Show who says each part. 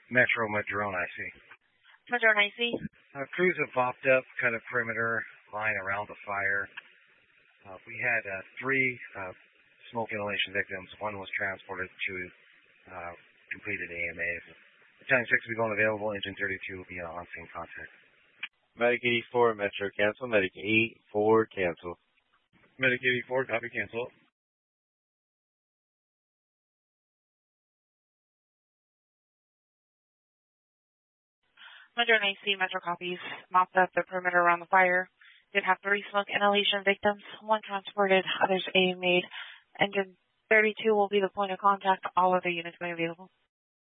Speaker 1: Metro Madrone, I see.
Speaker 2: Madrone, I see.
Speaker 1: Crews have popped up, cut a perimeter line around the fire. We had 3 smoke inhalation victims. 1 was transported to completed AMAs. Battalion 6 will be going available. Engine 32 will be on scene contact.
Speaker 3: Medic 84, Metro, cancel. Medic 84, cancel.
Speaker 4: Medic 84, copy, cancel.
Speaker 2: Madrone, I see. Metro copies. Mopped up the perimeter around the fire. Did have 3 smoke inhalation victims. 1 transported. Others AMA'd. Engine 32 will be the point of contact. All other units going available.